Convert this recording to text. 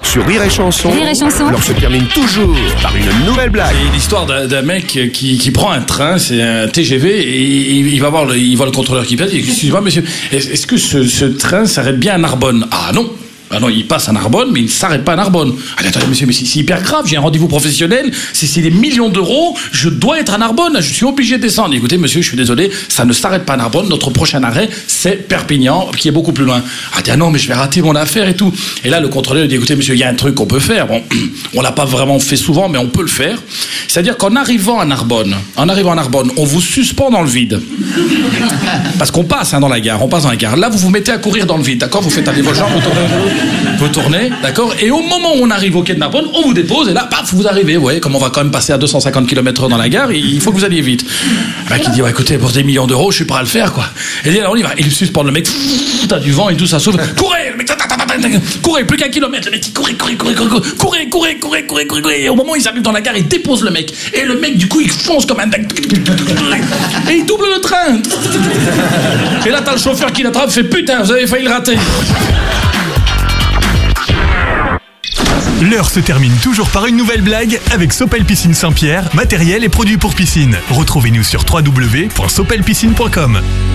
sur Rire et Chanson. Rire et Chanson. Alors se termine toujours par une nouvelle blague. C'est l'histoire d'un mec qui prend un train, c'est un TGV, et il va voir le contrôleur qui passe. Il dit, excusez-moi monsieur, est-ce que ce train s'arrête bien à Narbonne? Ah non. Ah non, il passe à Narbonne, mais il ne s'arrête pas à Narbonne. Allez, attendez, monsieur, mais c'est hyper grave, j'ai un rendez-vous professionnel, c'est des millions d'euros, je dois être à Narbonne, je suis obligé de descendre. Écoutez, monsieur, je suis désolé, ça ne s'arrête pas à Narbonne, notre prochain arrêt, c'est Perpignan, qui est beaucoup plus loin. Ah, tiens, non, mais je vais rater mon affaire et tout. Et là, le contrôleur dit, écoutez, monsieur, il y a un truc qu'on peut faire. Bon, on l'a pas vraiment fait souvent, mais on peut le faire. C'est-à-dire qu'en arrivant à Narbonne, on vous suspend dans le vide. Parce qu'on passe dans la gare, on passe dans la gare. Là, vous vous mettez à courir dans le vide, d'accord? Vous faites aller vos jambes, vous tournez, d'accord? Et au moment où on arrive au quai de Narbonne, on vous dépose et là, paf, vous arrivez. Vous voyez, comme on va quand même passer à 250 km/h dans la gare, il faut que vous alliez vite. Le mec, il dit, ouais, écoutez, pour des millions d'euros, je suis prêt à le faire, quoi. Et alors, on y va. Il suspend le mec, t'as du vent et tout, ça s'ouvre. Courez, le mec, courez, plus qu'un kilomètre. Le mec, il courez. Et au moment où ils arrivent dans la gare, il dépose le mec. Et le mec, du coup, il fonce comme un dingue. Et il double le train. Et là, t'as le chauffeur qui l'attrape, fait putain, vous avez failli le rater. L'heure se termine toujours par une nouvelle blague avec Sopel Piscine Saint-Pierre, matériel et produits pour piscine. Retrouvez-nous sur www.sopelpiscine.com.